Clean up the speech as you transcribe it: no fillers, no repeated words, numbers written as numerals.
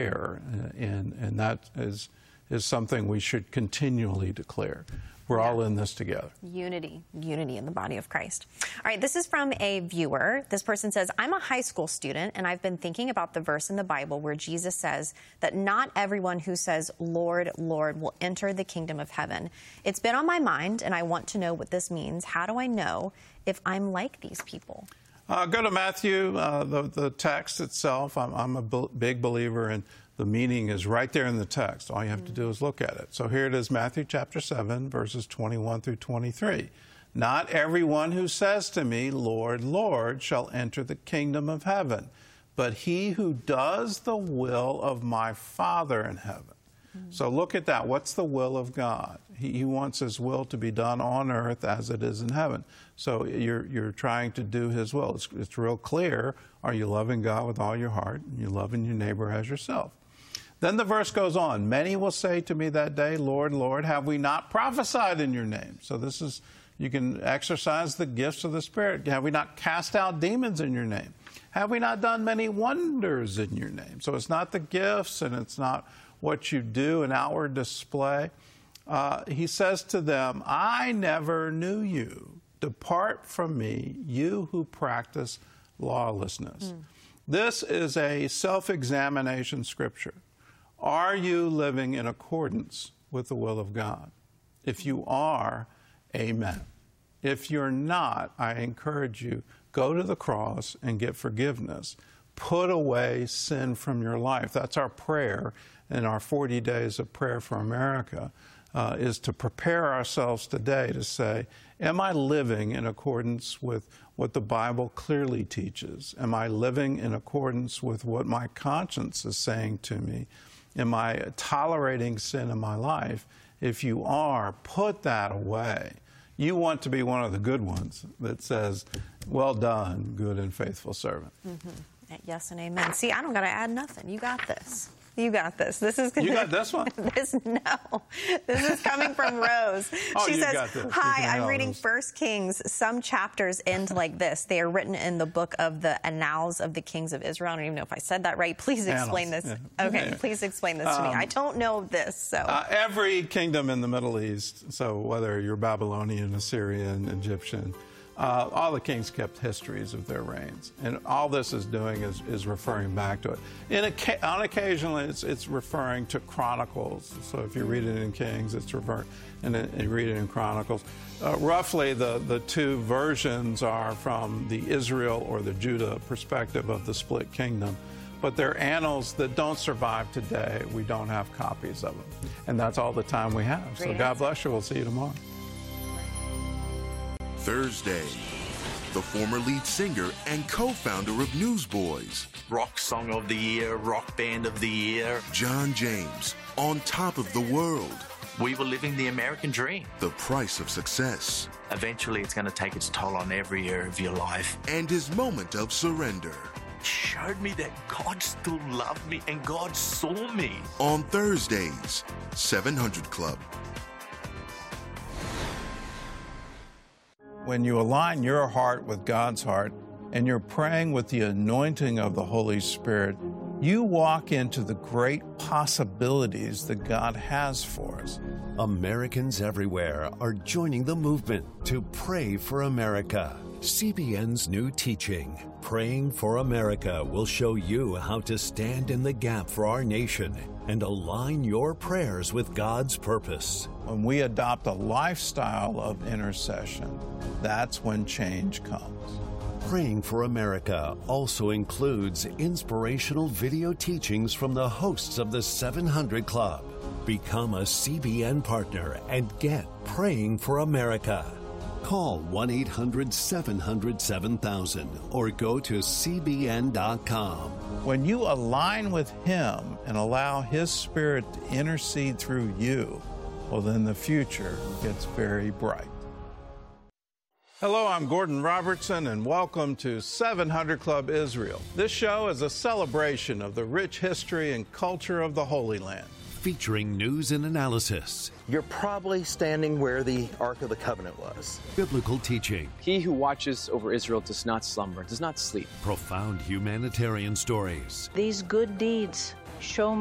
prayer, and that is something we should continually declare. We're all in this together. Unity in the body of Christ. All right, this is from a viewer. This person says, I'm a high school student, and I've been thinking about the verse in the Bible where Jesus says that not everyone who says, Lord, Lord, will enter the kingdom of heaven. It's been on my mind, and I want to know what this means. How do I know if I'm like these people? Go to Matthew, the text itself. I'm a big believer in the meaning is right there in the text. All you have to do is look at it. So here it is, Matthew chapter 7, verses 21 through 23. Not everyone who says to me, Lord, Lord, shall enter the kingdom of heaven, but he who does the will of my Father in heaven. So look at that. What's the will of God? He wants his will to be done on earth as it is in heaven. So you're trying to do his will. It's real clear. Are you loving God with all your heart? And you're loving your neighbor as yourself. Then the verse goes on. Many will say to me that day, Lord, Lord, have we not prophesied in your name? So this is, you can exercise the gifts of the Spirit. Have we not cast out demons in your name? Have we not done many wonders in your name? So it's not the gifts and it's not what you do, an outward display. He says to them, I never knew you. Depart from me, you who practice lawlessness. This is a self-examination scripture. Are you living in accordance with the will of God? If you are, amen. If you're not, I encourage you, go to the cross and get forgiveness. Put away sin from your life. That's our prayer in our 40 days of prayer for America, is to prepare ourselves today to say, am I living in accordance with what the Bible clearly teaches? Am I living in accordance with what my conscience is saying to me? Am I tolerating sin in my life? If you are, put that away. You want to be one of the good ones that says, well done, good and faithful servant. Yes and amen. See, I don't got to add nothing. You got this. You got this. This is You got this one? This is coming from Rose. She says, hi, I'm reading 1 Kings. Some chapters end like this. They are written in the book of the Annals of the Kings of Israel. I don't even know if I said that right. Please explain this. Yeah. Okay, please explain this to me. I don't know this. So every kingdom in the Middle East, so whether you're Babylonian, Assyrian, Egyptian, all the kings kept histories of their reigns. And all this is doing is referring back to it. On occasionally, it's referring to Chronicles. So if you read it in Kings, it's referring, and then you read it in Chronicles. Roughly, the two versions are from the Israel or the Judah perspective of the split kingdom. But they're annals that don't survive today. We don't have copies of them. And that's all the time we have. So God bless you. We'll see you tomorrow. Thursday, the former lead singer and co-founder of Newsboys, Rock Song of the Year, Rock Band of the Year, John James, on top of the world. We were living the American dream. The price of success. Eventually, it's going to take its toll on every area of your life. And his moment of surrender. Showed me that God still loved me and God saw me. On Thursdays, 700 Club. When you align your heart with God's heart and you're praying with the anointing of the Holy Spirit, you walk into the great possibilities that God has for us. Americans everywhere are joining the movement to pray for America. CBN's new teaching, Praying for America, will show you how to stand in the gap for our nation and align your prayers with God's purpose. When we adopt a lifestyle of intercession, that's when change comes. Praying for America also includes inspirational video teachings from the hosts of the 700 Club. Become a CBN partner and get Praying for America. Call 1-800-700-7000 or go to cbn.com. When you align with Him and allow His Spirit to intercede through you, well, then the future gets very bright. Hello, I'm Gordon Robertson, and welcome to 700 Club Israel. This show is a celebration of the rich history and culture of the Holy Land. Featuring news and analysis. You're probably standing where the Ark of the Covenant was. Biblical teaching. He who watches over Israel does not slumber, does not sleep. Profound humanitarian stories. These good deeds show